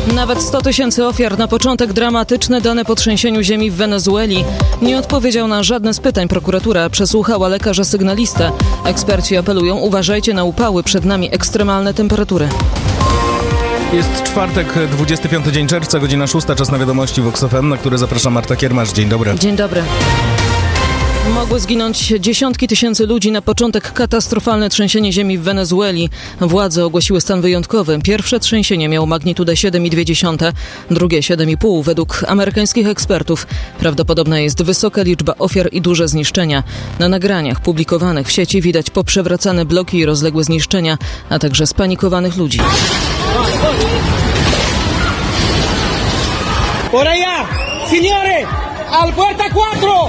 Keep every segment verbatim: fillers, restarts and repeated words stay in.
Nawet sto tysięcy ofiar. Na początek dramatyczne dane po trzęsieniu ziemi w Wenezueli. Nie odpowiedział na żadne z pytań prokuratura. Przesłuchała lekarza sygnalistę. Eksperci apelują: uważajcie na upały, przed nami ekstremalne temperatury. Jest czwartek, dwudziesty piąty dzień czerwca, godzina szósta, czas na wiadomości w Vox F M, na które zaprasza Marta Kiermasz. Dzień dobry. Dzień dobry. Mogły zginąć dziesiątki tysięcy ludzi na początek katastrofalne trzęsienie ziemi w Wenezueli. Władze ogłosiły stan wyjątkowy. Pierwsze trzęsienie miało magnitudę siedem przecinek dwa, drugie siedem przecięć pięć. Według amerykańskich ekspertów prawdopodobna jest wysoka liczba ofiar i duże zniszczenia. Na nagraniach publikowanych w sieci widać poprzewracane bloki i rozległe zniszczenia, a także spanikowanych ludzi. Por allá, señores, al puerta cuatro.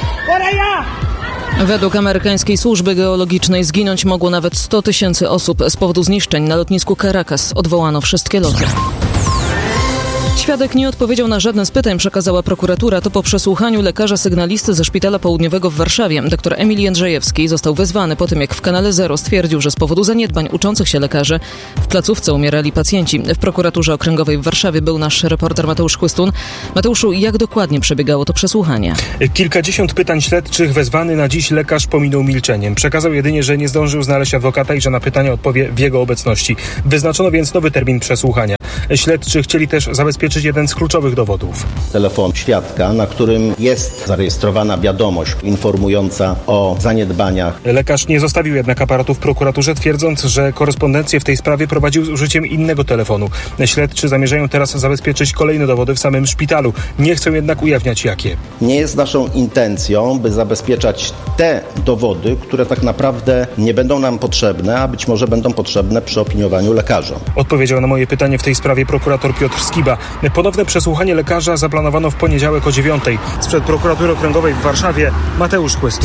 Według amerykańskiej służby geologicznej zginąć mogło nawet sto tysięcy osób. Z powodu zniszczeń na lotnisku Caracas odwołano wszystkie loty. Świadek nie odpowiedział na żadne z pytań, przekazała prokuratura. To po przesłuchaniu lekarza sygnalisty ze Szpitala Południowego w Warszawie. Doktor Emil Jędrzejewski został wezwany po tym, jak w Kanale Zero stwierdził, że z powodu zaniedbań uczących się lekarzy w placówce umierali pacjenci. W prokuraturze okręgowej w Warszawie był nasz reporter Mateusz Chłystun. Mateuszu, jak dokładnie przebiegało to przesłuchanie? Kilkadziesiąt pytań śledczych wezwany na dziś lekarz pominął milczeniem. Przekazał jedynie, że nie zdążył znaleźć adwokata i że na pytania odpowie w jego obecności. Wyznaczono więc nowy termin przesłuchania. Śledczy chcieli też zabezpieczyć jeden z kluczowych dowodów. Telefon świadka, na którym jest zarejestrowana wiadomość informująca o zaniedbaniach. Lekarz nie zostawił jednak aparatu w prokuraturze, twierdząc, że korespondencję w tej sprawie prowadził z użyciem innego telefonu. Śledczy zamierzają teraz zabezpieczyć kolejne dowody w samym szpitalu. Nie chcą jednak ujawniać jakie. Nie jest naszą intencją, by zabezpieczać te dowody, które tak naprawdę nie będą nam potrzebne, a być może będą potrzebne przy opiniowaniu lekarza. Odpowiedział na moje pytanie w tej sprawie prokurator Piotr Skiba. Ponowne przesłuchanie lekarza zaplanowano w poniedziałek o dziewiątej. Sprzed prokuratury okręgowej w Warszawie Mateusz Chłystun.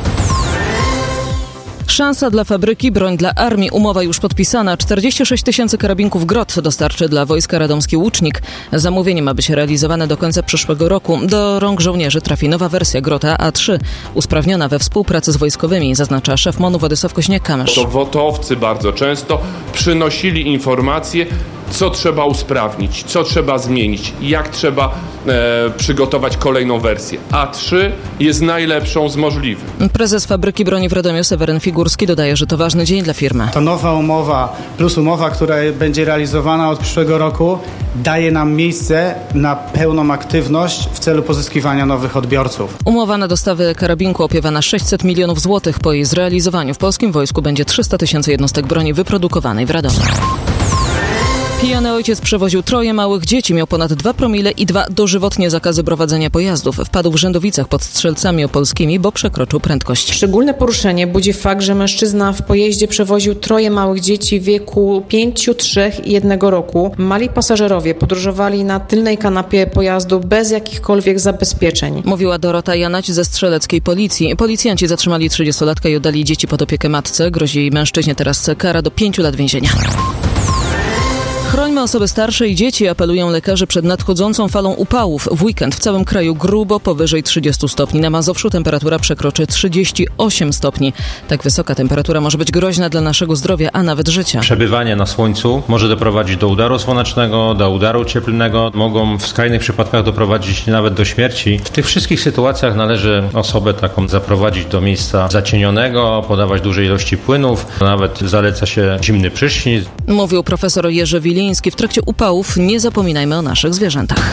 Szansa dla fabryki, broń dla armii. Umowa już podpisana. czterdzieści sześć tysięcy karabinków Grot dostarczy dla wojska radomski Łucznik. Zamówienie ma być realizowane do końca przyszłego roku. Do rąk żołnierzy trafi nowa wersja Grota A trzy, usprawniona we współpracy z wojskowymi, zaznacza szef MON-u Władysław Kośniak-Kamysz. To wotowcy bardzo często przynosili informacje, co trzeba usprawnić, co trzeba zmienić, jak trzeba e, przygotować kolejną wersję. A trzy jest najlepszą z możliwych. Prezes fabryki broni w Radomiu Seweryn Figurski dodaje, że to ważny dzień dla firmy. Ta nowa umowa plus umowa, która będzie realizowana od przyszłego roku, daje nam miejsce na pełną aktywność w celu pozyskiwania nowych odbiorców. Umowa na dostawy karabinku opiewa na sześćset milionów złotych. Po jej zrealizowaniu w polskim wojsku będzie trzysta tysięcy jednostek broni wyprodukowanej w Radomiu. Pijany ojciec przewoził troje małych dzieci, miał ponad dwa promile i dwa dożywotnie zakazy prowadzenia pojazdów. Wpadł w Rzędowicach pod Strzelcami Opolskimi, bo przekroczył prędkość. Szczególne poruszenie budzi fakt, że mężczyzna w pojeździe przewoził troje małych dzieci w wieku pięciu, trzech i jednego roku. Mali pasażerowie podróżowali na tylnej kanapie pojazdu bez jakichkolwiek zabezpieczeń. Mówiła Dorota Janać ze strzeleckiej policji. Policjanci zatrzymali trzydziestolatka i oddali dzieci pod opiekę matce. Grozi mężczyźnie teraz kara do pięciu lat więzienia. Chrońmy osoby starsze i dzieci, apelują lekarze przed nadchodzącą falą upałów. W weekend w całym kraju grubo powyżej trzydziestu stopni. Na Mazowszu temperatura przekroczy trzydzieści osiem stopni. Tak wysoka temperatura może być groźna dla naszego zdrowia, a nawet życia. Przebywanie na słońcu może doprowadzić do udaru słonecznego, do udaru cieplnego. Mogą w skrajnych przypadkach doprowadzić nawet do śmierci. W tych wszystkich sytuacjach należy osobę taką zaprowadzić do miejsca zacienionego, podawać duże ilości płynów. Nawet zaleca się zimny prysznic. Mówił profesor Jerzy Wiliński. W trakcie upałów nie zapominajmy o naszych zwierzętach.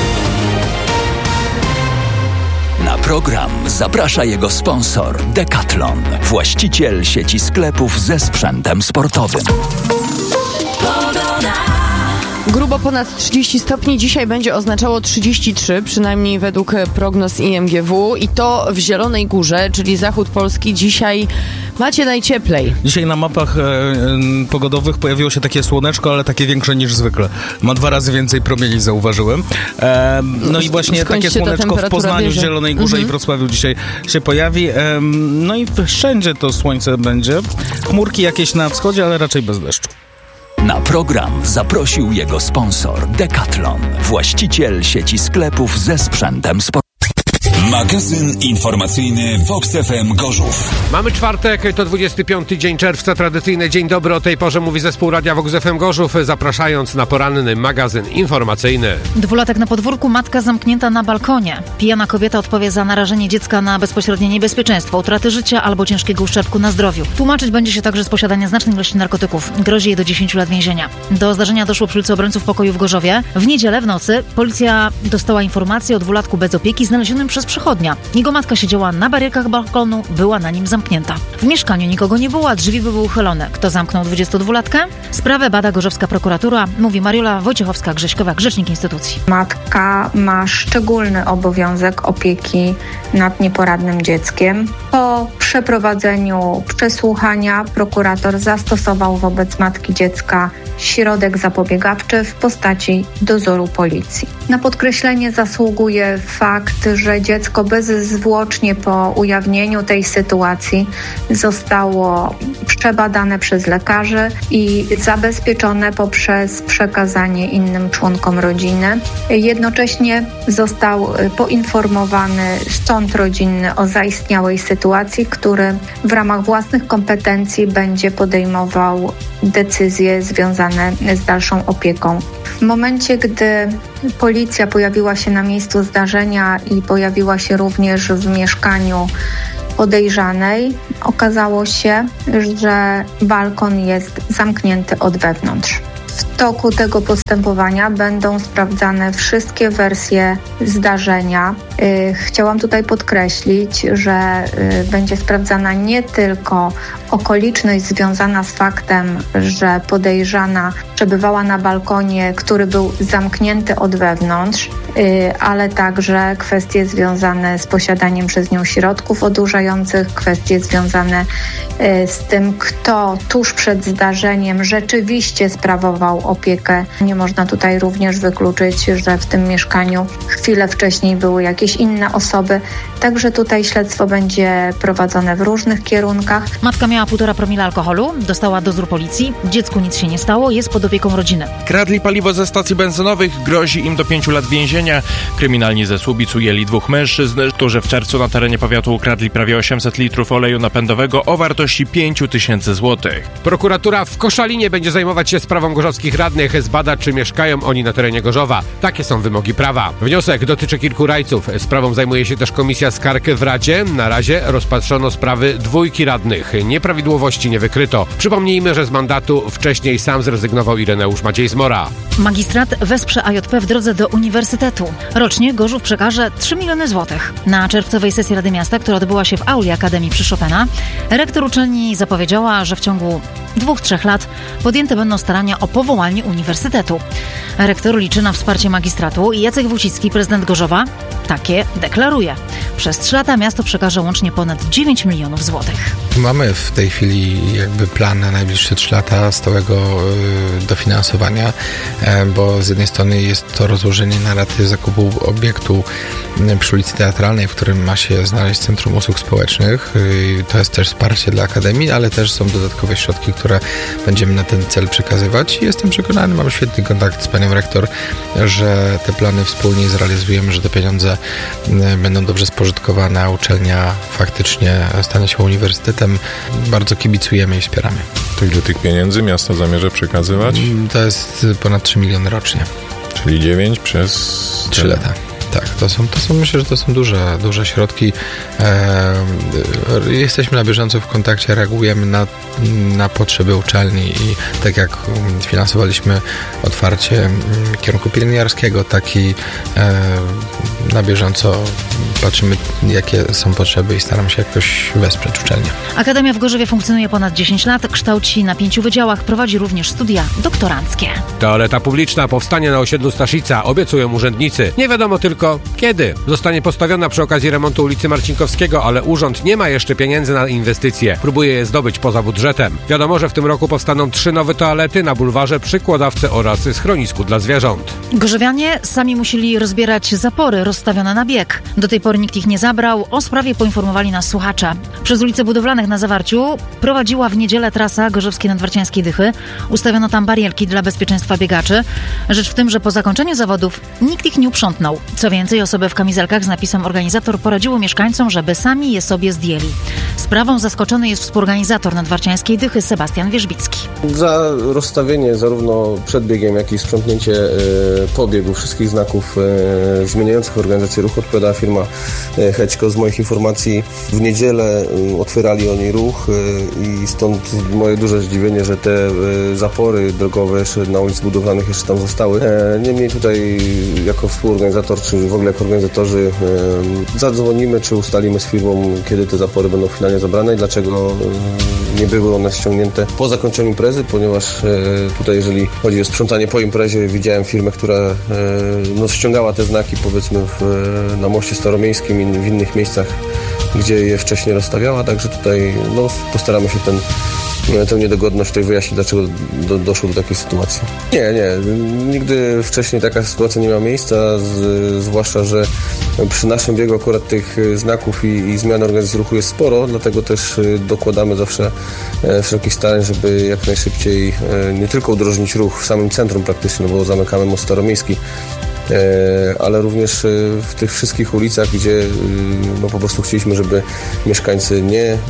Na program zaprasza jego sponsor Decathlon, właściciel sieci sklepów ze sprzętem sportowym. Grubo ponad trzydzieści stopni dzisiaj będzie oznaczało trzydzieści trzy, przynajmniej według prognoz I M G W, i to w Zielonej Górze, czyli zachód Polski. Dzisiaj macie najcieplej. Dzisiaj na mapach e, pogodowych pojawiło się takie słoneczko, ale takie większe niż zwykle. Ma dwa razy więcej promieni, zauważyłem. E, no i właśnie Skąd takie słoneczko w Poznaniu, bierze? w Zielonej Górze mm-hmm. i Wrocławiu dzisiaj się pojawi. E, no i wszędzie to słońce będzie. Chmurki jakieś na wschodzie, ale raczej bez deszczu. Na program zaprosił jego sponsor Decathlon, właściciel sieci sklepów ze sprzętem sportowym. Magazyn informacyjny Vox F M Gorzów. Mamy czwartek, to dwudziesty piąty dzień czerwca, tradycyjny dzień dobry. O tej porze mówi zespół Radia Vox F M Gorzów, zapraszając na poranny magazyn informacyjny. Dwulatek na podwórku, matka zamknięta na balkonie. Pijana kobieta odpowie za narażenie dziecka na bezpośrednie niebezpieczeństwo, utraty życia albo ciężkiego uszczerbku na zdrowiu. Tłumaczyć będzie się także z posiadania znacznej ilości narkotyków. Grozi jej do dziesięciu lat więzienia. Do zdarzenia doszło przy ulicy Obrońców Pokoju w Gorzowie. W niedzielę w nocy policja dostała informację o dwulatku bez opieki znalezionym przez przechodnia. Jego matka siedziała na barierkach balkonu, była na nim zamknięta. W mieszkaniu nikogo nie było, a drzwi były uchylone. Kto zamknął dwudziestodwulatkę? Sprawę bada gorzowska prokuratura, mówi Mariola Wojciechowska-Grześkowa, rzecznik instytucji. Matka ma szczególny obowiązek opieki nad nieporadnym dzieckiem. Po przeprowadzeniu przesłuchania prokurator zastosował wobec matki dziecka środek zapobiegawczy w postaci dozoru policji. Na podkreślenie zasługuje fakt, że dziecko bezzwłocznie po ujawnieniu tej sytuacji zostało przebadane przez lekarzy i zabezpieczone poprzez przekazanie innym członkom rodziny. Jednocześnie został poinformowany sąd rodzinny o zaistniałej sytuacji, który w ramach własnych kompetencji będzie podejmował decyzje związane z dalszą opieką. W momencie, gdy policja pojawiła się na miejscu zdarzenia i pojawiła się również w mieszkaniu podejrzanej, okazało się, że balkon jest zamknięty od wewnątrz. W toku tego postępowania będą sprawdzane wszystkie wersje zdarzenia. Chciałam tutaj podkreślić, że będzie sprawdzana nie tylko okoliczność związana z faktem, że podejrzana przebywała na balkonie, który był zamknięty od wewnątrz, ale także kwestie związane z posiadaniem przez nią środków odurzających, kwestie związane z tym, kto tuż przed zdarzeniem rzeczywiście sprawował opiekę. Nie można tutaj również wykluczyć, że w tym mieszkaniu chwilę wcześniej były jakieś inne osoby, także tutaj śledztwo będzie prowadzone w różnych kierunkach. Matka miała półtora promila alkoholu, dostała dozór policji, dziecku nic się nie stało, jest pod opieką rodziny. Kradli paliwo ze stacji benzynowych, grozi im do pięciu lat więzienia. Kryminalni ze Słubic ujęli dwóch mężczyzn, którzy w czerwcu na terenie powiatu ukradli prawie osiemset litrów oleju napędowego o wartości pięć tysięcy złotych. Prokuratura w Koszalinie będzie zajmować się sprawą gorzowskich radnych, zbada, czy mieszkają oni na terenie Gorzowa. Takie są wymogi prawa. Wniosek dotyczy kilku rajców. Sprawą zajmuje się też komisja skarg w Radzie. Na razie rozpatrzono sprawy dwójki radnych. Nieprawidłowości nie wykryto. Przypomnijmy, że z mandatu wcześniej sam zrezygnował Ireneusz Maciej Zmora. Magistrat wesprze A J P w drodze do uniwersytetu. Rocznie Gorzów przekaże trzy miliony złotych. Na czerwcowej sesji Rady Miasta, która odbyła się w auli Akademii przy Chopina, rektor uczelni zapowiedziała, że w ciągu dwóch, trzech lat podjęte będą starania o powołanie uniwersytetu. Rektor liczy na wsparcie magistratu i Jacek Wójcicki, prezydent Gorzowa, takie deklaruje. Przez trzy lata miasto przekaże łącznie ponad dziewięć milionów złotych. Mamy w tej chwili jakby plan na najbliższe trzy lata stałego y, dofinansowania, y, bo z jednej strony jest to rozłożenie na raty zakupu obiektu y, przy ulicy Teatralnej, w którym ma się znaleźć Centrum Usług Społecznych. Y, to jest też wsparcie dla Akademii, ale też są dodatkowe środki, które będziemy na ten cel przekazywać. Jestem przekonany, mam świetny kontakt z panią rektor, że te plany wspólnie zrealizujemy, że te pieniądze y, będą dobrze spożytkowane, a uczelnia faktycznie stanie się uniwersytetem. Bardzo kibicujemy i wspieramy. To ile tych pieniędzy miasto zamierza przekazywać? To jest ponad trzy miliony rocznie. Czyli dziewięć przez trzy lata. Tak, to są, to są, myślę, że to są duże, duże środki. E, jesteśmy na bieżąco w kontakcie, reagujemy na, na potrzeby uczelni i tak jak finansowaliśmy otwarcie kierunku pielęgniarskiego, tak i e, na bieżąco patrzymy, jakie są potrzeby i staramy się jakoś wesprzeć uczelnię. Akademia w Gorzowie funkcjonuje ponad dziesięć lat, kształci na pięciu wydziałach, prowadzi również studia doktoranckie. Toaleta publiczna powstanie na osiedlu Staszica, obiecują urzędnicy. Nie wiadomo tylko kiedy. Zostanie postawiona przy okazji remontu ulicy Marcinkowskiego, ale urząd nie ma jeszcze pieniędzy na inwestycje. Próbuje je zdobyć poza budżetem. Wiadomo, że w tym roku powstaną trzy nowe toalety na bulwarze, przy Kłodawce oraz schronisku dla zwierząt. Gorzowianie sami musieli rozbierać zapory roz rozstawione na bieg. Do tej pory nikt ich nie zabrał. O sprawie poinformowali nas słuchacze. Przez ulicę Budowlanych na Zawarciu prowadziła w niedzielę trasa Gorzowskiej Nadwarciańskiej Dychy. Ustawiono tam barierki dla bezpieczeństwa biegaczy. Rzecz w tym, że po zakończeniu zawodów nikt ich nie uprzątnął. Co więcej, osoby w kamizelkach z napisem organizator poradziły mieszkańcom, żeby sami je sobie zdjęli. Sprawą zaskoczony jest współorganizator Nadwarciańskiej Dychy Sebastian Wierzbicki. Za rozstawienie zarówno przed biegiem, jak i sprzątnięcie e, po biegu wszystkich znaków e, zmieniających organizację ruchu odpowiadała firma e, Heczko. Z moich informacji w niedzielę e, otwierali oni ruch e, i stąd moje duże zdziwienie, że te e, zapory drogowe jeszcze na ulicy Budowlanych jeszcze tam zostały. E, niemniej tutaj jako współorganizator, czy w ogóle jako organizatorzy e, zadzwonimy, czy ustalimy z firmą, kiedy te zapory będą finalnie zabrane i dlaczego e, nie były one ściągnięte po zakończeniu imprezy, ponieważ e, tutaj jeżeli chodzi o sprzątanie po imprezie, widziałem firmę, która e, no, ściągała te znaki powiedzmy w, na moście staromiejskim i w innych miejscach, gdzie je wcześniej rozstawiała, także tutaj no, postaramy się ten tę niedogodność tutaj wyjaśnić, dlaczego do, doszło do takiej sytuacji. Nie, nie, nigdy wcześniej taka sytuacja nie miała miejsca, z, zwłaszcza, że przy naszym biegu akurat tych znaków i, i zmian organizacji ruchu jest sporo, dlatego też dokładamy zawsze wszelkich starań, żeby jak najszybciej nie tylko udrożnić ruch w samym centrum praktycznie, no bo zamykamy most staromiejski, ale również w tych wszystkich ulicach, gdzie no, po prostu chcieliśmy, żeby mieszkańcy nie,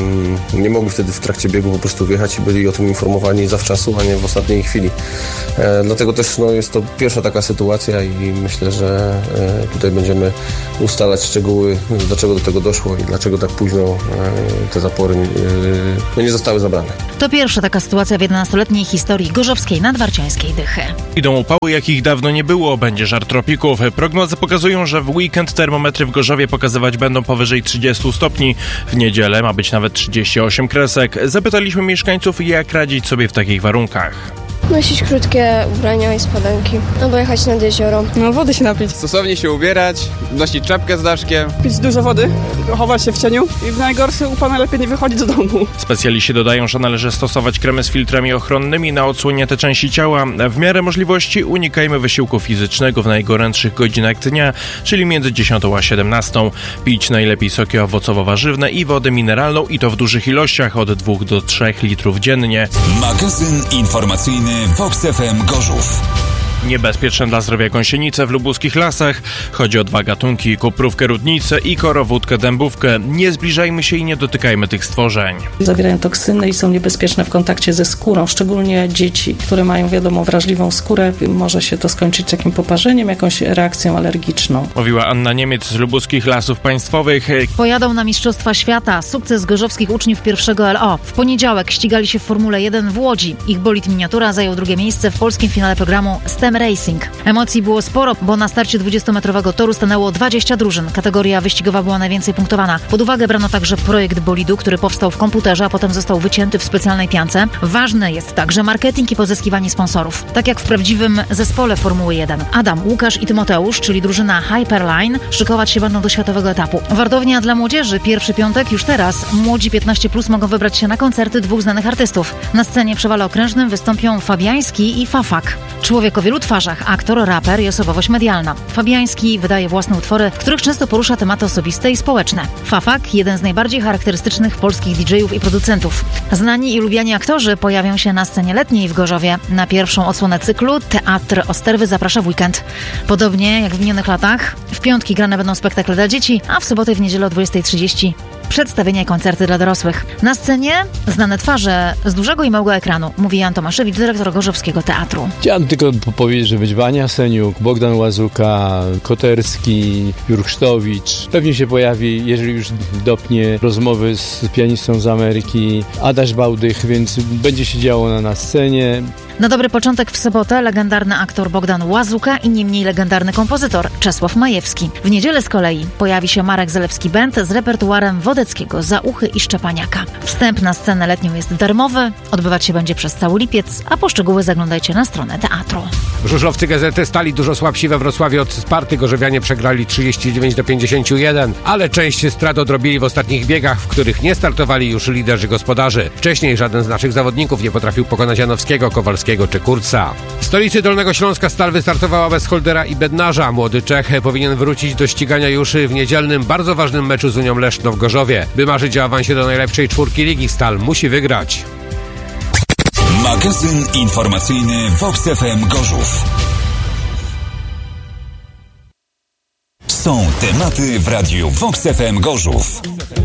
nie mogli wtedy w trakcie biegu po prostu wjechać i byli o tym informowani zawczasu, a nie w ostatniej chwili. Dlatego też no, jest to pierwsza taka sytuacja i myślę, że tutaj będziemy ustalać szczegóły, dlaczego do tego doszło i dlaczego tak późno te zapory no, nie zostały zabrane. To pierwsza taka sytuacja w jedenastoletniej historii Gorzowskiej Nadwarciańskiej Dychy. Idą upały, jakich dawno nie było, będzie żar tropików. Prognozy pokazują, że w weekend termometry w Gorzowie pokazywać będą powyżej trzydziestu stopni. W niedzielę ma być nawet trzydzieści osiem kresek. Zapytaliśmy mieszkańców, jak radzić sobie w takich warunkach. Nosić krótkie ubrania i spodenki, albo jechać nad jezioro. No, wody się napić. Stosownie się ubierać, nosić czapkę z daszkiem. Pić dużo wody, chować się w cieniu i w najgorszy upał najlepiej nie wychodzić z domu. Specjaliści dodają, że należy stosować kremy z filtrami ochronnymi na odsłonięte części ciała. W miarę możliwości unikajmy wysiłku fizycznego w najgorętszych godzinach dnia, czyli między dziesiątą a siedemnastą. Pić najlepiej soki owocowo-warzywne i wodę mineralną i to w dużych ilościach od dwóch do trzech litrów dziennie. Magazyn informacyjny Vox F M Gorzów. Niebezpieczne dla zdrowia gąsienice w lubuskich lasach. Chodzi o dwa gatunki, kuprówkę rudnicę i korowódkę dębówkę. Nie zbliżajmy się i nie dotykajmy tych stworzeń. Zawierają toksyny i są niebezpieczne w kontakcie ze skórą, szczególnie dzieci, które mają wiadomo wrażliwą skórę. Może się to skończyć takim poparzeniem, jakąś reakcją alergiczną. Mówiła Anna Niemiec z lubuskich lasów państwowych. Pojadą na Mistrzostwa Świata. Sukces gorzowskich uczniów pierwszego L O. W poniedziałek ścigali się w Formule jeden w Łodzi. Ich bolid miniatura zajął drugie miejsce w polskim finale programu STEM Racing. Emocji było sporo, bo na starcie dwudziestometrowego toru stanęło dwadzieścia drużyn. Kategoria wyścigowa była najwięcej punktowana. Pod uwagę brano także projekt bolidu, który powstał w komputerze, a potem został wycięty w specjalnej piance. Ważne jest także marketing i pozyskiwanie sponsorów. Tak jak w prawdziwym zespole Formuły jeden. Adam, Łukasz i Tymoteusz, czyli drużyna Hyperline, szykować się będą do światowego etapu. Wartownia dla młodzieży. Pierwszy piątek już teraz. Młodzi piętnaście plus mogą wybrać się na koncerty dwóch znanych artystów. Na scenie przy Wale Okrężnym wystąpią Fabiański i Fafak. Człowiek o wielu twarzach, aktor, raper i osobowość medialna. Fabiański wydaje własne utwory, w których często porusza tematy osobiste i społeczne. Fafak, jeden z najbardziej charakterystycznych polskich didżejów i producentów. Znani i lubiani aktorzy pojawią się na scenie letniej w Gorzowie. Na pierwszą odsłonę cyklu Teatr Osterwy zaprasza w weekend. Podobnie jak w minionych latach, w piątki grane będą spektakle dla dzieci, a w sobotę i w niedzielę o dwudziestej trzydzieści przedstawienia i koncerty dla dorosłych. Na scenie znane twarze z dużego i małego ekranu, mówi Jan Tomaszewicz, dyrektor Gorzowskiego Teatru. Chciałem tylko powiedzieć, że będzie Wania Seniuk, Bogdan Łazuka, Koterski, Jurksztowicz. Pewnie się pojawi, jeżeli już dopnie rozmowy z pianistą z Ameryki, Adaś Bałdych, więc będzie się działo na, na scenie. Na dobry początek w sobotę legendarny aktor Bogdan Łazuka i nie mniej legendarny kompozytor Czesław Majewski. W niedzielę z kolei pojawi się Marek Zalewski Band z repertuarem Wodeckiego, Zauchy i Szczepaniaka. Wstęp na scenę letnią jest darmowy, odbywać się będzie przez cały lipiec, a po szczegóły zaglądajcie na stronę teatru. Żużlowcy Gazety stali dużo słabsi we Wrocławiu od Sparty. Gorzowianie przegrali trzydzieści dziewięć do pięćdziesięciu jeden, ale część strat odrobili w ostatnich biegach, w których nie startowali już liderzy gospodarzy. Wcześniej żaden z naszych zawodników nie potrafił pokonać Janowskiego, Kowalskiego czy Kurca. stolicy Dolnego Śląska Stal wystartowała bez Holdera i Bednarza. Młody Czech powinien wrócić do ścigania już w niedzielnym, bardzo ważnym meczu z Unią Leszno w Gorzowie. By marzyć o awansie do najlepszej czwórki ligi, Stal musi wygrać. Magazyn informacyjny Vox F M Gorzów. Są tematy w radiu Vox F M Gorzów.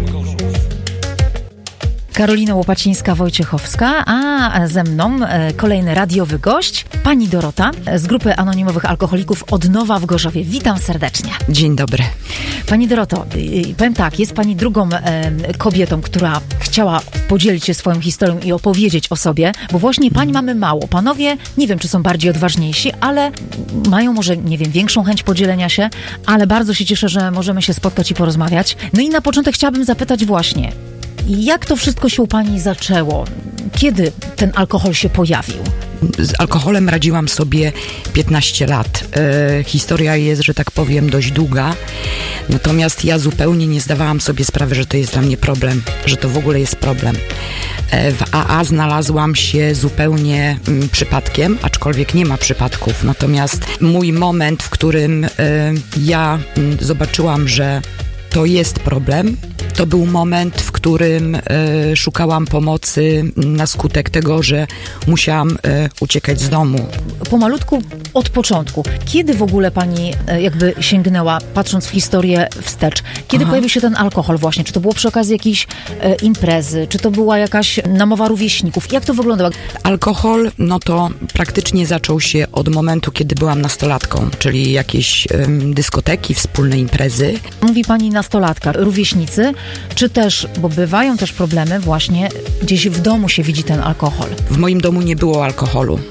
Karolina Łopacińska-Wojciechowska, a ze mną e, kolejny radiowy gość, pani Dorota z grupy anonimowych alkoholików Odnowa w Gorzowie. Witam serdecznie. Dzień dobry. Pani Doroto, y, powiem tak, jest pani drugą e, kobietą, która chciała podzielić się swoją historią i opowiedzieć o sobie, bo właśnie pań mamy mało. Panowie, nie wiem, czy są bardziej odważniejsi, ale mają może, nie wiem, większą chęć podzielenia się, ale bardzo się cieszę, że możemy się spotkać i porozmawiać. No i na początek chciałabym zapytać właśnie, jak to wszystko się u pani zaczęło? Kiedy ten alkohol się pojawił? Z alkoholem radziłam sobie piętnaście lat. E, historia jest, że tak powiem, dość długa. Natomiast ja zupełnie nie zdawałam sobie sprawy, że to jest dla mnie problem, że to w ogóle jest problem. E, w A A znalazłam się zupełnie m, przypadkiem, aczkolwiek nie ma przypadków. Natomiast mój moment, w którym e, ja m, zobaczyłam, że to jest problem, to był moment, w którym e, szukałam pomocy na skutek tego, że musiałam e, uciekać z domu. Pomalutku od początku. Kiedy w ogóle pani e, jakby sięgnęła, patrząc w historię wstecz? Kiedy Aha. pojawił się ten alkohol właśnie? Czy to było przy okazji jakiejś e, imprezy? Czy to była jakaś namowa rówieśników? Jak to wyglądało? Alkohol, no to praktycznie zaczął się od momentu, kiedy byłam nastolatką, czyli jakieś e, dyskoteki, wspólne imprezy. Mówi pani nastolatka, rówieśnicy, czy też, bo bywają też problemy właśnie, gdzieś w domu się widzi ten alkohol? W moim domu nie było alkoholu.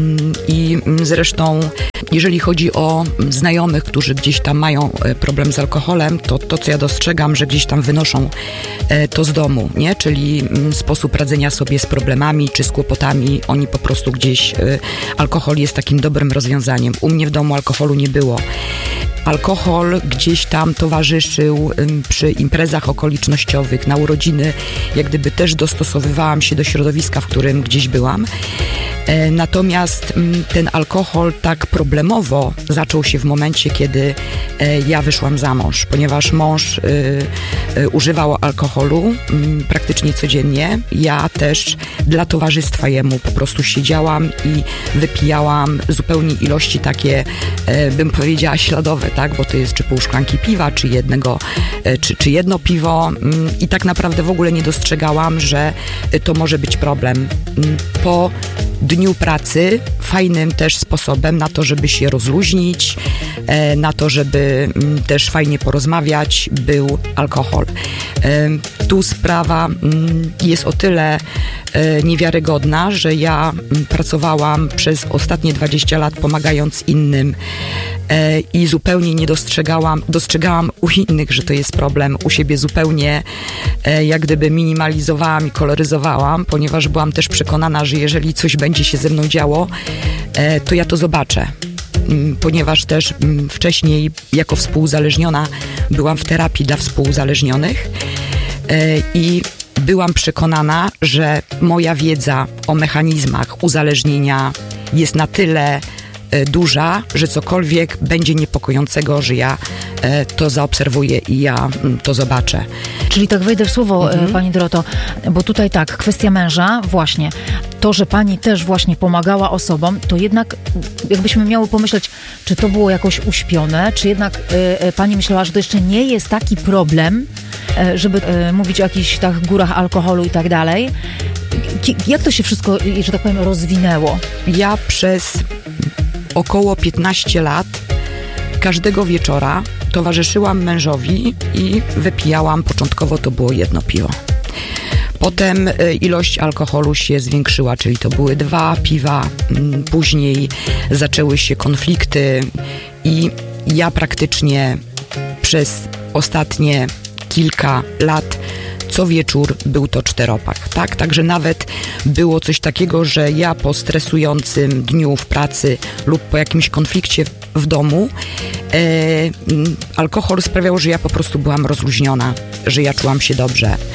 I zresztą, jeżeli chodzi o znajomych, którzy gdzieś tam mają problem z alkoholem, to to, co ja dostrzegam, że gdzieś tam wynoszą to z domu, nie? Czyli sposób radzenia sobie z problemami czy z kłopotami, oni po prostu gdzieś, alkohol jest takim dobrym rozwiązaniem. U mnie w domu alkoholu nie było. Alkohol gdzieś tam towarzyszył przy imprezach okolicznościowych, na urodziny, jak gdyby też dostosowywałam się do środowiska, w którym gdzieś byłam. Natomiast ten alkohol tak problemowo zaczął się w momencie, kiedy ja wyszłam za mąż, ponieważ mąż używał alkoholu praktycznie codziennie. Ja też dla towarzystwa jemu po prostu siedziałam i wypijałam zupełnie ilości takie, bym powiedziała, śladowe, tak? Bo to jest czy pół szklanki piwa, czy jednego, czy, czy jedno piwo i tak naprawdę w ogóle nie dostrzegałam, że to może być problem. Po dniu pracy fajnym też sposobem na to, żeby się rozluźnić, na to, żeby też fajnie porozmawiać, był alkohol. Tu sprawa jest o tyle niewiarygodna, że ja pracowałam przez ostatnie dwadzieścia lat pomagając innym i zupełnie nie dostrzegałam, dostrzegałam u innych, że to jest problem. U siebie zupełnie jak gdyby minimalizowałam i koloryzowałam, ponieważ byłam też przekonana, że jeżeli coś będzie się ze mną działo, to ja to zobaczę. Ponieważ też wcześniej jako współuzależniona byłam w terapii dla współuzależnionych i byłam przekonana, że moja wiedza o mechanizmach uzależnienia jest na tyle duża, że cokolwiek będzie niepokojącego, że ja to zaobserwuję i ja to zobaczę. Czyli tak wejdę w słowo, mhm. pani Doroto, bo tutaj tak, kwestia męża, właśnie, to, że pani też właśnie pomagała osobom, to jednak jakbyśmy miały pomyśleć, czy to było jakoś uśpione, czy jednak y, pani myślała, że to jeszcze nie jest taki problem, y, żeby y, mówić o jakichś tak górach alkoholu i tak dalej. Jak to się wszystko, że tak powiem, rozwinęło? Ja przez około piętnaście lat każdego wieczora towarzyszyłam mężowi i wypijałam, początkowo to było jedno piwo. Potem ilość alkoholu się zwiększyła, czyli to były dwa piwa, później zaczęły się konflikty i ja praktycznie przez ostatnie kilka lat co wieczór był to czteropak, tak? Także nawet było coś takiego, że ja po stresującym dniu w pracy lub po jakimś konflikcie w domu e, alkohol sprawiał, że ja po prostu byłam rozluźniona, że ja czułam się dobrze.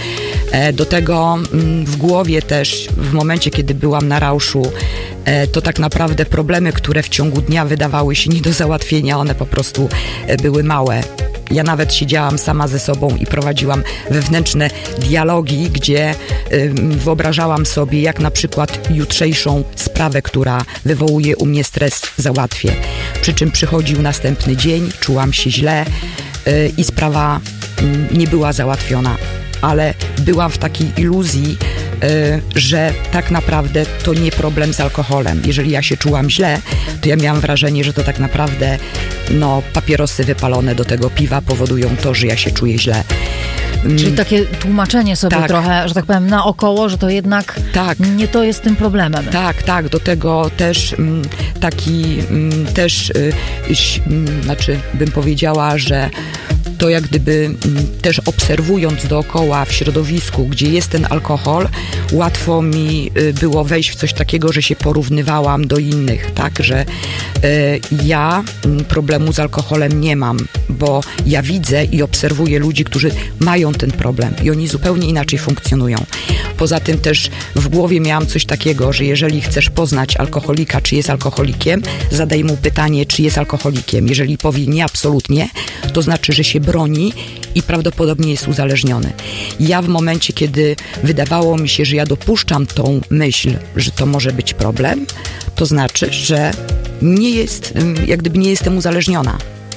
E, do tego m, w głowie też, w momencie, kiedy byłam na rauszu, e, to tak naprawdę problemy, które w ciągu dnia wydawały się nie do załatwienia, one po prostu e, były małe. Ja nawet siedziałam sama ze sobą i prowadziłam wewnętrzne dialogi, gdzie y, wyobrażałam sobie, jak na przykład jutrzejszą sprawę, która wywołuje u mnie stres, załatwię. Przy czym przychodził następny dzień, czułam się źle y, i sprawa y, nie była załatwiona. Ale byłam w takiej iluzji, y, że tak naprawdę to nie problem z alkoholem. Jeżeli ja się czułam źle, to ja miałam wrażenie, że to tak naprawdę no, papierosy wypalone do tego piwa powodują to, że ja się czuję źle. Czyli takie tłumaczenie sobie tak. trochę, że tak powiem, naokoło, że to jednak tak. nie to jest tym problemem. Tak, tak. Do tego też m, taki m, też, y, y, znaczy bym powiedziała, że to jak gdyby m, też obserwując dookoła w środowisku, gdzie jest ten alkohol, łatwo mi y, było wejść w coś takiego, że się porównywałam do innych, tak, że y, ja m, problemu z alkoholem nie mam, bo ja widzę i obserwuję ludzi, którzy mają ten problem i oni zupełnie inaczej funkcjonują. Poza tym też w głowie miałam coś takiego, że jeżeli chcesz poznać alkoholika, czy jest alkoholikiem, zadaj mu pytanie, czy jest alkoholikiem. Jeżeli powie nie, absolutnie, to znaczy, że się broni i prawdopodobnie jest uzależniony. Ja w momencie, kiedy wydawało mi się, że ja dopuszczam tą myśl, że to może być problem, to znaczy, że nie jest, jak gdyby nie jestem uzależniona.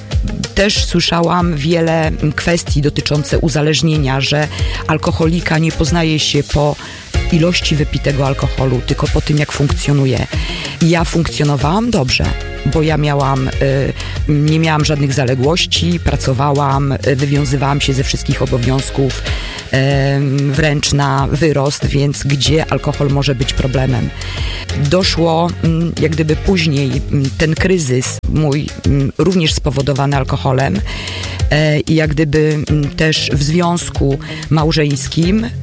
Też słyszałam wiele kwestii dotyczących uzależnienia, że alkoholika nie poznaje się po ilości wypitego alkoholu, tylko po tym, jak funkcjonuje. I ja funkcjonowałam dobrze, bo ja miałam, y, nie miałam żadnych zaległości, pracowałam, y, wywiązywałam się ze wszystkich obowiązków, y, wręcz na wyrost, więc gdzie alkohol może być problemem? Doszło y, jak gdyby później y, ten kryzys mój, y, również spowodowany alkoholem, i y, jak gdyby y, też w związku małżeńskim y,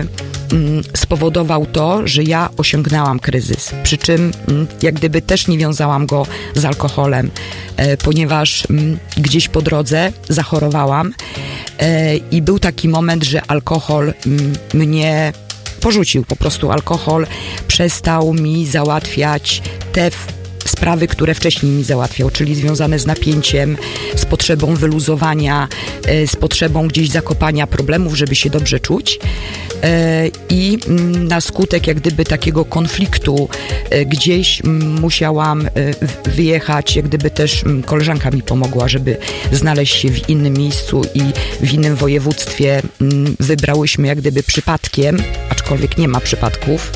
spowodował to, że ja osiągnęłam kryzys. Przy czym jak gdyby też nie wiązałam go z alkoholem, ponieważ gdzieś po drodze zachorowałam i był taki moment, że alkohol mnie porzucił. Po prostu alkohol przestał mi załatwiać te sprawy, które wcześniej mi załatwiał, czyli związane z napięciem, z potrzebą wyluzowania, z potrzebą gdzieś zakopania problemów, żeby się dobrze czuć. I na skutek jak gdyby takiego konfliktu gdzieś musiałam wyjechać, jak gdyby też koleżanka mi pomogła, żeby znaleźć się w innym miejscu i w innym województwie. Wybrałyśmy jak gdyby przypadkiem, aczkolwiek nie ma przypadków.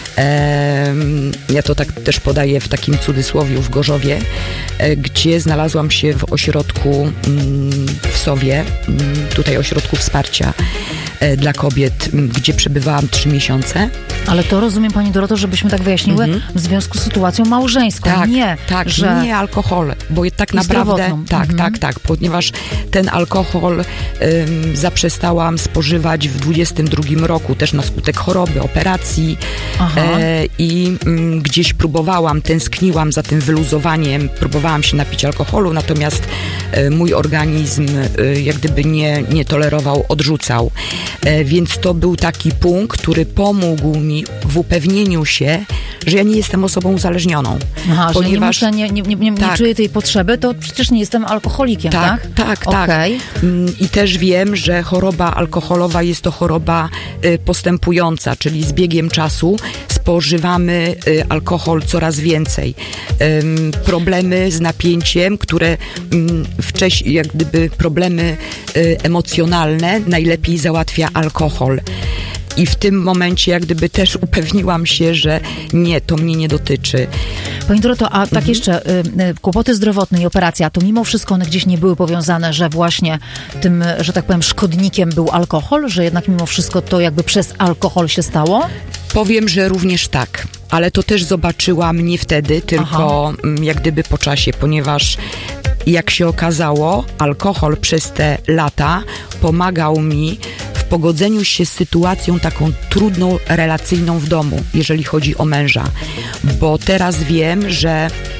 Ja to tak też podaję w takim cudzysłowiu w Gorzowie, gdzie znalazłam się w ośrodku w Sowie, tutaj ośrodku wsparcia dla kobiet, gdzie przebywałam trzy miesiące. Ale to rozumiem, pani Doroto, żebyśmy tak wyjaśniły, mhm. w związku z sytuacją małżeńską. Tak, nie, tak, że... nie alkohol, bo tak naprawdę, tak, mhm. tak, tak, ponieważ ten alkohol ym, zaprzestałam spożywać w dwudziestym drugim roku, też na skutek choroby, operacji e, i m, gdzieś próbowałam, tęskniłam za tym wyluzowaniem, próbowałam się napić alkoholu, natomiast e, mój organizm e, jak gdyby nie, nie tolerował, odrzucał. E, więc to był taki punkt, który pomógł mi w upewnieniu się, że ja nie jestem osobą uzależnioną. Aha, ponieważ że nie, muszę, nie, nie, nie, nie tak. czuję tej potrzeby, to przecież nie jestem alkoholikiem, tak? Tak, tak, tak. Okay. I też wiem, że choroba alkoholowa jest to choroba y, postępująca, czyli z biegiem czasu spożywamy y, alkohol coraz więcej. Ym, problemy z napięciem, które ym, wcześniej, jak gdyby problemy y, emocjonalne najlepiej załatwia alkohol. I w tym momencie jak gdyby też upewniłam się, że nie, to mnie nie dotyczy. Pani Doroto, a tak mhm. jeszcze, y, y, kłopoty zdrowotne i operacja, to mimo wszystko one gdzieś nie były powiązane, że właśnie tym, że tak powiem, szkodnikiem był alkohol, że jednak mimo wszystko to jakby przez alkohol się stało? Powiem, że również tak, ale to też zobaczyłam nie wtedy, tylko Aha. jak gdyby po czasie, ponieważ jak się okazało, alkohol przez te lata pomagał mi w pogodzeniu się z sytuacją taką trudną, relacyjną w domu, jeżeli chodzi o męża. Bo teraz wiem, że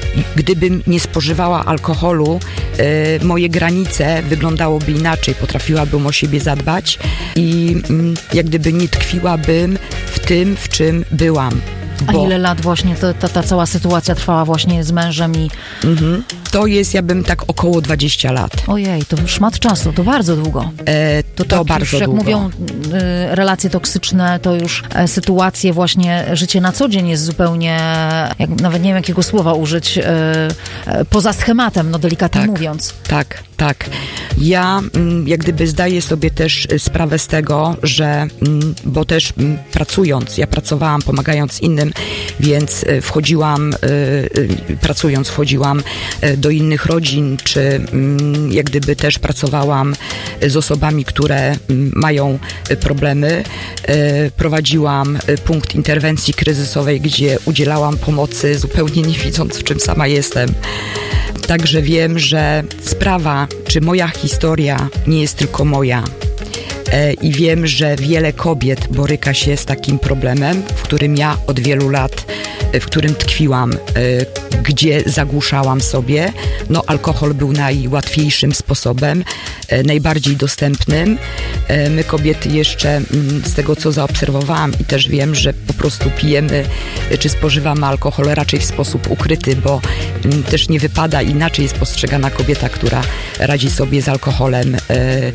Gdybym nie spożywała alkoholu, y, moje granice wyglądałoby inaczej, potrafiłabym o siebie zadbać i y, jak gdyby nie tkwiłabym w tym, w czym byłam. A Bo... ile lat właśnie to, ta, ta cała sytuacja trwała właśnie z mężem i... Mhm. To jest, ja bym tak około dwadzieścia lat. Ojej, to szmat czasu, to bardzo długo. E, to to to bardzo już, jak długo. mówią y, relacje toksyczne, to już e, sytuacje właśnie, życie na co dzień jest zupełnie, jak, nawet nie wiem jakiego słowa użyć, y, y, poza schematem, no delikatnie tak, mówiąc. Tak, tak. Ja mm, jak gdyby zdaję sobie też sprawę z tego, że, mm, bo też mm, pracując, ja pracowałam pomagając innym, więc y, wchodziłam, y, y, pracując wchodziłam y, do innych rodzin, czy y, jak gdyby też pracowałam z osobami, które y, mają y, problemy. Y, prowadziłam y, punkt interwencji kryzysowej, gdzie udzielałam pomocy, zupełnie nie widząc, w czym sama jestem. Także wiem, że sprawa, czy moja historia nie jest tylko moja. E, I wiem, że wiele kobiet boryka się z takim problemem, w którym ja od wielu lat, w którym tkwiłam, e, gdzie zagłuszałam sobie. No, alkohol był najłatwiejszym sposobem, e, najbardziej dostępnym. E, my kobiety jeszcze, m, z tego co zaobserwowałam i też wiem, że po prostu pijemy, czy spożywamy alkohol raczej w sposób ukryty, bo m, też nie wypada, inaczej jest postrzegana kobieta, która radzi sobie z alkoholem e,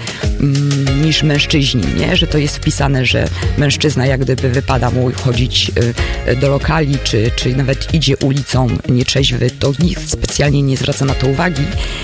m, niż mężczyźni, nie? Że to jest wpisane, że mężczyzna jak gdyby wypada mu chodzić e, do lokali, czy, czy nawet idzie ulicą nietrzeźwy, to nikt specjalnie nie zwraca na to uwagi.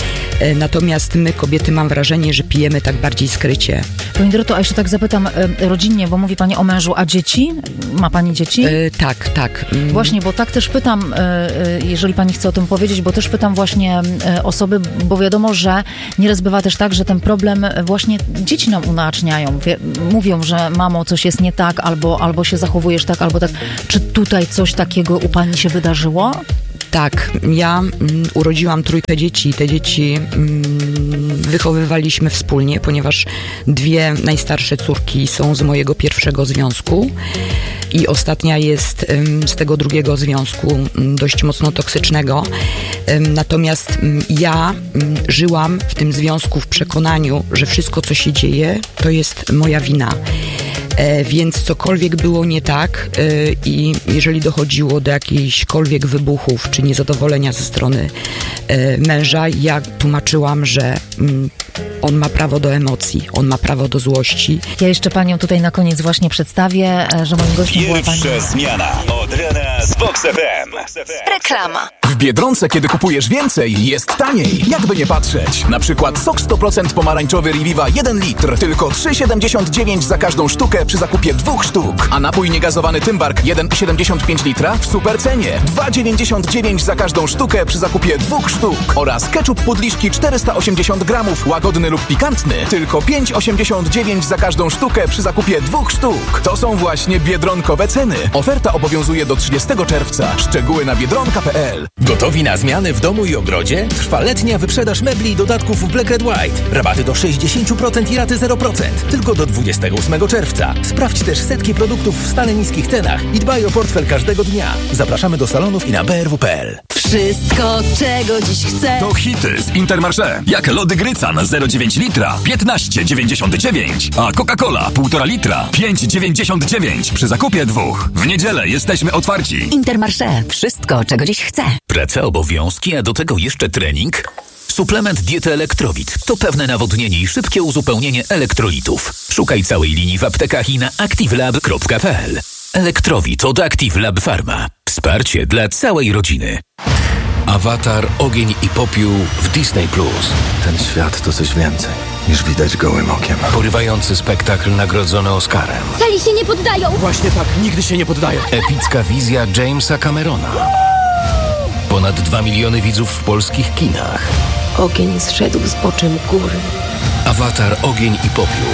E, natomiast my kobiety, mam wrażenie, że pijemy tak bardziej skrycie. Pani Doroto, a jeszcze tak zapytam e, rodzinnie, bo mówi Pani o mężu, a dzieci? Ma Pani dzieci? E, tak, tak. Mm. Właśnie, bo tak też pytam, e, e, jeżeli Pani chce o tym powiedzieć, bo też pytam właśnie e, osoby, bo wiadomo, że nieraz bywa też tak, że ten problem właśnie dzieci nam unaczniają. Wie, mówią, że mamo, coś jest nie tak, albo, albo się zachowujesz tak, albo tak. Czy tutaj coś takiego u Pani się wydarzyło? Tak, ja mm, urodziłam trójkę dzieci i te dzieci mm, wychowywaliśmy wspólnie, ponieważ dwie najstarsze córki są z mojego pierwszego związku i ostatnia jest ym, z tego drugiego związku, ym, dość mocno toksycznego. Ym, natomiast ym, ja ym, żyłam w tym związku w przekonaniu, że wszystko, co się dzieje, to jest moja wina. E, więc cokolwiek było nie tak e, i jeżeli dochodziło do jakichkolwiek wybuchów czy niezadowolenia ze strony e, męża, ja tłumaczyłam, że mm, on ma prawo do emocji, on ma prawo do złości. Ja jeszcze Panią tutaj na koniec właśnie przedstawię, że moim gościem była Pani... Pierwsza zmiana od rana z Vox F M. Reklama. W Biedronce, kiedy kupujesz więcej, jest taniej. Jakby nie patrzeć. Na przykład sok sto procent pomarańczowy Reviva jeden litr. Tylko trzy siedemdziesiąt dziewięć za każdą sztukę przy zakupie dwóch sztuk. A napój niegazowany Tymbark jeden siedemdziesiąt pięć litra w super cenie. dwa dziewięćdziesiąt dziewięć za każdą sztukę przy zakupie dwóch sztuk. Oraz ketchup Pudliszki czterysta osiemdziesiąt gramów, łagodny lub pikantny. Tylko pięć osiemdziesiąt dziewięć za każdą sztukę przy zakupie dwóch sztuk. To są właśnie biedronkowe ceny. Oferta obowiązuje do trzydziestego czerwca. Szczegóły na biedronka kropka p l. Gotowi na zmiany w domu i ogrodzie? Trwa letnia wyprzedaż mebli i dodatków w Black Red White. Rabaty do sześćdziesiąt procent i raty zero procent. Tylko do dwudziestego ósmego czerwca. Sprawdź też setki produktów w stale niskich cenach i dbaj o portfel każdego dnia. Zapraszamy do salonów i na b r w kropka p l. Wszystko, czego dziś chcę. To hity z Intermarché. Jak lody Grycan zero przecinek dziewięć litra piętnaście dziewięćdziesiąt dziewięć, a Coca-Cola półtora litra pięć dziewięćdziesiąt dziewięć przy zakupie dwóch. W niedzielę jesteśmy otwarci. Intermarché. Wszystko, czego dziś chcę. Praca, obowiązki, a do tego jeszcze trening? Suplement diety Elektrowit to pewne nawodnienie i szybkie uzupełnienie elektrolitów. Szukaj całej linii w aptekach i na activelab kropka p l. Elektrowit od Active Lab Pharma. Wsparcie dla całej rodziny. Awatar, ogień i popiół w Disney plus. Ten świat to coś więcej niż widać gołym okiem. Porywający spektakl nagrodzony Oscarem. Sali się nie poddają! Właśnie tak, nigdy się nie poddają. Epicka wizja Jamesa Camerona. Ponad dwa miliony widzów w polskich kinach. Ogień zszedł z boczem góry. Awatar, ogień i popiół.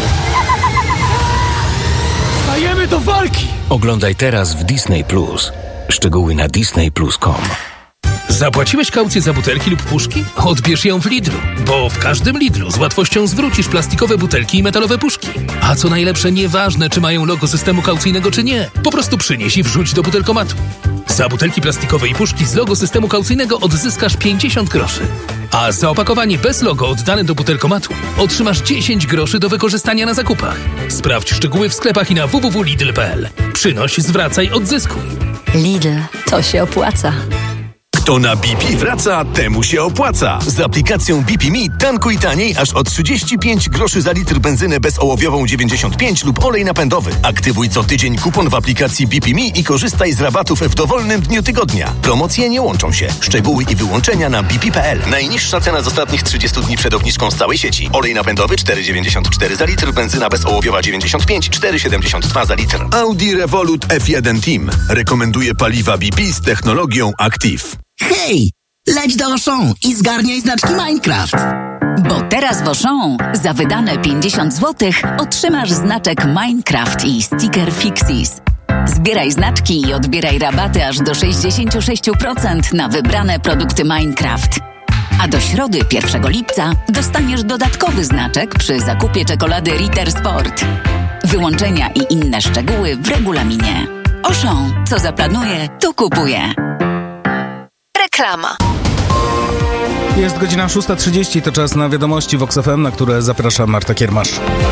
Stajemy do walki! Oglądaj teraz w Disney plus. Szczegóły na disney plus kropka com. Zapłaciłeś kaucję za butelki lub puszki? Odbierz ją w Lidlu, bo w każdym Lidlu z łatwością zwrócisz plastikowe butelki i metalowe puszki. A co najlepsze, nieważne czy mają logo systemu kaucyjnego czy nie, po prostu przynieś i wrzuć do butelkomatu. Za butelki plastikowe i puszki z logo systemu kaucyjnego odzyskasz pięćdziesiąt groszy. A za opakowanie bez logo oddane do butelkomatu otrzymasz dziesięć groszy do wykorzystania na zakupach. Sprawdź szczegóły w sklepach i na w w w kropka lidl kropka p l. Przynoś, zwracaj, odzyskuj. Lidl, to się opłaca. Kto na B P wraca, temu się opłaca. Z aplikacją B P Me tankuj taniej aż o trzydzieści pięć groszy za litr benzynę bezołowiową dziewięćdziesiąt pięć lub olej napędowy. Aktywuj co tydzień kupon w aplikacji B P Me i korzystaj z rabatów w dowolnym dniu tygodnia. Promocje nie łączą się. Szczegóły i wyłączenia na b p kropka p l. Najniższa cena z ostatnich trzydziestu dni przed obniżką z całej sieci. Olej napędowy cztery dziewięćdziesiąt cztery za litr, benzyna bezołowiowa dziewięćdziesiąt pięć, cztery siedemdziesiąt dwa za litr. Audi Revolut F jeden Team rekomenduje paliwa B P z technologią Active. Hej, leć do Auchan i zgarniaj znaczki Minecraft. Bo teraz w Auchan za wydane pięćdziesiąt złotych otrzymasz znaczek Minecraft i sticker Fixis. Zbieraj znaczki i odbieraj rabaty aż do sześćdziesiąt sześć procent na wybrane produkty Minecraft. A do środy pierwszego lipca dostaniesz dodatkowy znaczek przy zakupie czekolady Ritter Sport. Wyłączenia i inne szczegóły w regulaminie. Auchan, co zaplanuje, to kupuje. Reklama. Jest godzina szósta trzydzieści, to czas na wiadomości Vox F M, na które zaprasza Marta Kiermasz.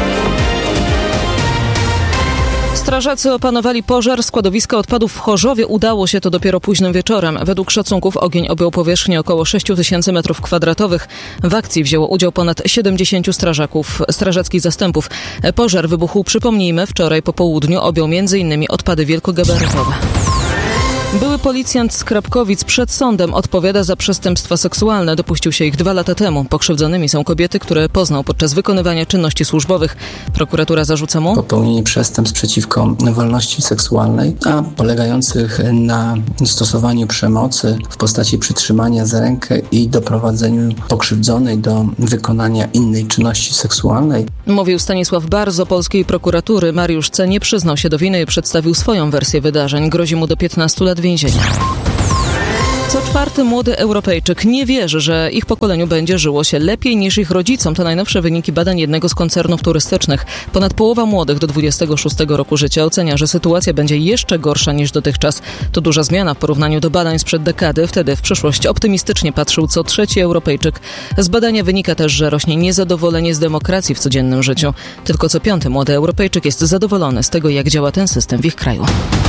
Strażacy opanowali pożar składowiska odpadów w Chorzowie. Udało się to dopiero późnym wieczorem. Według szacunków ogień objął powierzchnię około sześć tysięcy metrów kwadratowych. W akcji wzięło udział ponad siedemdziesięciu strażaków, strażackich zastępów. Pożar wybuchł, przypomnijmy, wczoraj po południu, objął między innymi odpady wielkogabarytowe. Były policjant z Krapkowic przed sądem odpowiada za przestępstwa seksualne. Dopuścił się ich dwa lata temu. Pokrzywdzonymi są kobiety, które poznał podczas wykonywania czynności służbowych. Prokuratura zarzuca mu popełnienie przestępstw przeciwko wolności seksualnej, a polegających na stosowaniu przemocy w postaci przytrzymania za rękę i doprowadzeniu pokrzywdzonej do wykonania innej czynności seksualnej. Mówił Stanisław Bardzo polskiej prokuratury. Mariusz C. nie przyznał się do winy i przedstawił swoją wersję wydarzeń. Grozi mu do piętnastu lat więzienia. Co czwarty młody Europejczyk nie wierzy, że ich pokoleniu będzie żyło się lepiej niż ich rodzicom. To najnowsze wyniki badań jednego z koncernów turystycznych. Ponad połowa młodych do dwudziestego szóstego roku życia ocenia, że sytuacja będzie jeszcze gorsza niż dotychczas. To duża zmiana w porównaniu do badań sprzed dekady. Wtedy w przyszłość optymistycznie patrzył co trzeci Europejczyk. Z badania wynika też, że rośnie niezadowolenie z demokracji w codziennym życiu. Tylko co piąty młody Europejczyk jest zadowolony z tego, jak działa ten system w ich kraju.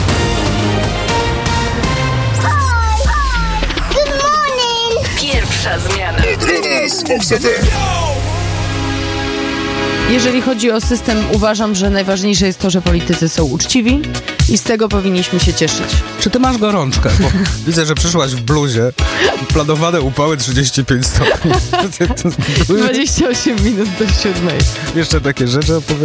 Zmiana. Jeżeli chodzi o system, uważam, że najważniejsze jest to, że politycy są uczciwi i z tego powinniśmy się cieszyć. Czy ty masz gorączkę? Bo widzę, że przyszłaś w bluzie. Planowane upały trzydzieści pięć stopni. dwadzieścia osiem minut do siódmej. Jeszcze takie rzeczy opowiadasz.